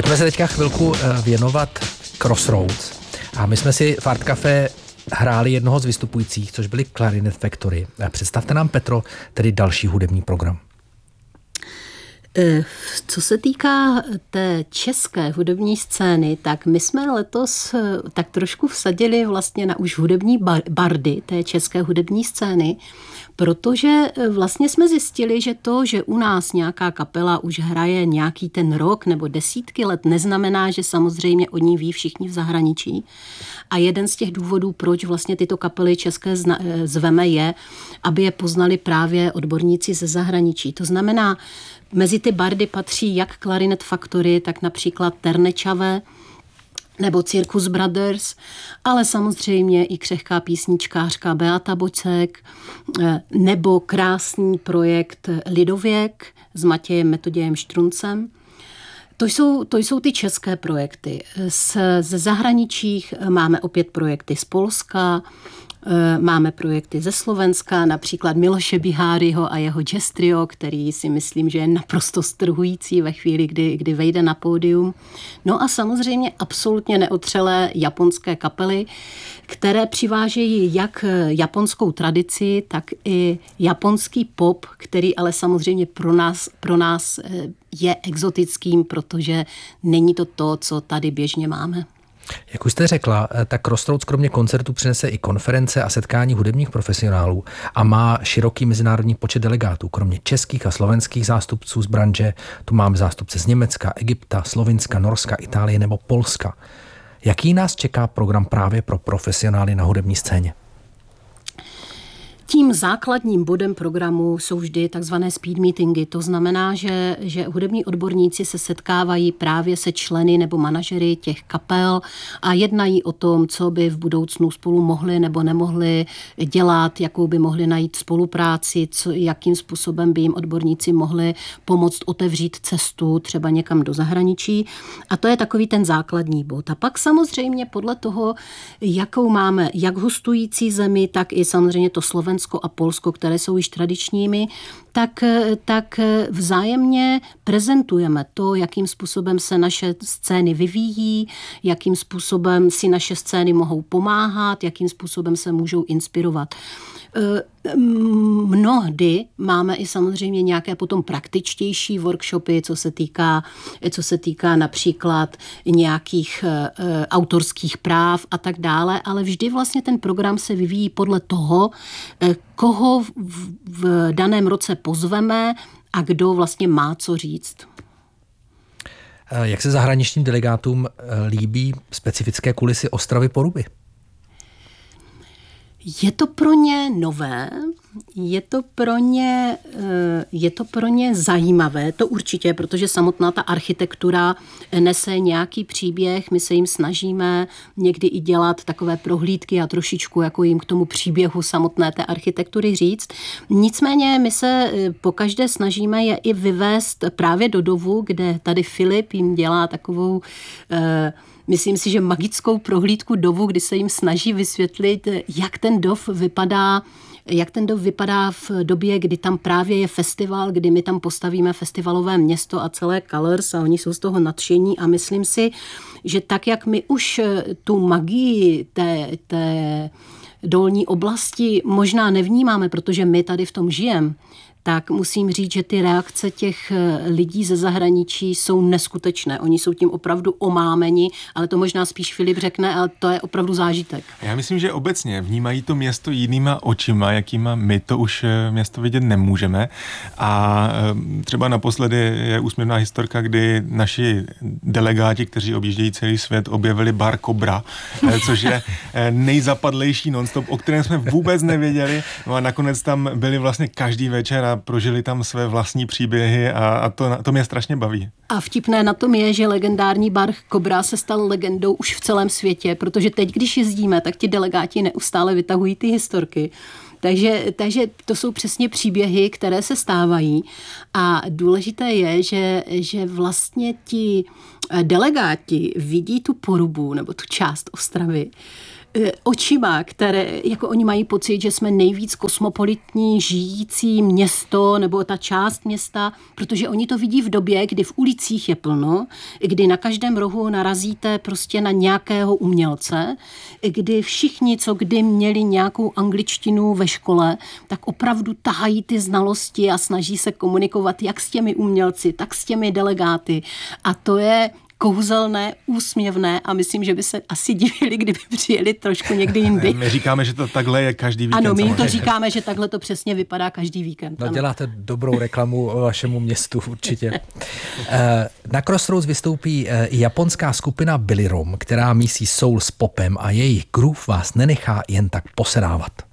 Pojďme se teďka chvilku věnovat Crossroads. A my jsme si v Art Café hráli jednoho z vystupujících, což byli Clarinet Factory. Představte nám, Petro, tedy další hudební program. Co se týká té české hudební scény, tak my jsme letos tak trošku vsadili vlastně na už hudební bardy té české hudební scény, protože vlastně jsme zjistili, že to, že u nás nějaká kapela už hraje nějaký ten rok nebo desítky let, neznamená, že samozřejmě o ní ví všichni v zahraničí. A jeden z těch důvodů, proč vlastně tyto kapely české zveme, je, aby je poznali právě odborníci ze zahraničí. To znamená, mezi ty bardy patří jak Clarinet Factory, tak například Ternečave nebo Circus Brothers, ale samozřejmě i křehká písničkářka Beata Bocek nebo krásný projekt Lidověk s Matějem Metodějem Štruncem. To jsou ty české projekty. Ze zahraničích máme opět projekty z Polska, máme projekty ze Slovenska, například Miloše Biháryho a jeho jazz trio, který si myslím, že je naprosto strhující ve chvíli, kdy vejde na pódium. No a samozřejmě absolutně neotřelé japonské kapely, které přivážejí jak japonskou tradici, tak i japonský pop, který ale samozřejmě pro nás je exotickým, protože není to, co tady běžně máme. Jak už jste řekla, tak Crossroads kromě koncertů přinese i konference a setkání hudebních profesionálů a má široký mezinárodní počet delegátů. Kromě českých a slovenských zástupců z branže, tu máme zástupce z Německa, Egypta, Slovinska, Norska, Itálie nebo Polska. Jaký nás čeká program právě pro profesionály na hudební scéně? Tím základním bodem programu jsou vždy takzvané speed meetingy. To znamená, že hudební odborníci se setkávají právě se členy nebo manažery těch kapel a jednají o tom, co by v budoucnu spolu mohli nebo nemohli dělat, jakou by mohli najít spolupráci, jakým způsobem by jim odborníci mohli pomoct otevřít cestu třeba někam do zahraničí. A to je takový ten základní bod. A pak samozřejmě podle toho, jakou máme jak hostující zemi, tak i samozřejmě to Slovensko a Polsko, které jsou již tradičními, tak vzájemně prezentujeme to, jakým způsobem se naše scény vyvíjí, jakým způsobem si naše scény mohou pomáhat, jakým způsobem se můžou inspirovat. Mnohdy máme i samozřejmě nějaké potom praktičtější workshopy, co se týká například nějakých autorských práv a tak dále, ale vždy vlastně ten program se vyvíjí podle toho, koho v daném roce pozveme a kdo vlastně má co říct. Jak se zahraničním delegátům líbí specifické kulisy Ostravy Poruby? Je to pro ně nové, je to pro ně zajímavé, to určitě, protože samotná ta architektura nese nějaký příběh, my se jim snažíme někdy i dělat takové prohlídky a trošičku jako jim k tomu příběhu samotné té architektury říct. Nicméně my se pokaždé snažíme je i vyvést právě do Dovu, kde tady Filip jim dělá takovou myslím si, že magickou prohlídku Dovu, kdy se jim snaží vysvětlit, jak ten Dov vypadá v době, kdy tam právě je festival, kdy my tam postavíme festivalové město a celé Colors a oni jsou z toho nadšení a myslím si, že tak, jak my už tu magii té dolní oblasti možná nevnímáme, protože my tady v tom žijeme, tak musím říct, že ty reakce těch lidí ze zahraničí jsou neskutečné. Oni jsou tím opravdu omámeni, ale to možná spíš Filip řekne, ale to je opravdu zážitek. Já myslím, že obecně vnímají to město jinýma očima, jakýma my to už město vidět nemůžeme. A třeba naposledy je úsměvná historka, kdy naši delegáti, kteří objíždějí celý svět, objevili bar Cobra, což je nejzapadlejší nonstop, o kterém jsme vůbec nevěděli. No a nakonec tam byli vlastně každý večer a prožili tam své vlastní příběhy a to mě strašně baví. A vtipné na tom je, že legendární bar Cobra se stal legendou už v celém světě, protože teď, když jezdíme, tak ti delegáti neustále vytahují ty historky. Takže to jsou přesně příběhy, které se stávají a důležité je, že vlastně ti delegáti vidí tu Porubu nebo tu část Ostravy očima, které, jako oni mají pocit, že jsme nejvíc kosmopolitní žijící město nebo ta část města, protože oni to vidí v době, kdy v ulicích je plno, kdy na každém rohu narazíte prostě na nějakého umělce, kdy všichni, co kdy měli nějakou angličtinu ve škole, tak opravdu tahají ty znalosti a snaží se komunikovat jak s těmi umělci, tak s těmi delegáty. A to je kouzelné, úsměvné a myslím, že by se asi divili, kdyby přijeli trošku někdy jindy. My říkáme, že to takhle je každý víkend. Ano, my jim to říkáme, že takhle to přesně vypadá každý víkend. No, děláte dobrou reklamu vašemu městu určitě. Na Crossroads vystoupí i japonská skupina Billy Rom, která mísí soul s popem a jejich groove vás nenechá jen tak posedávat.